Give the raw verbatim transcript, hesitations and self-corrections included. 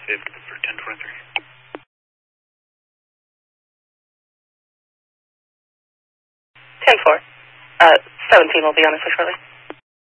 Save for ten twenty-three. ten four. Uh, seventeen will be on us shortly.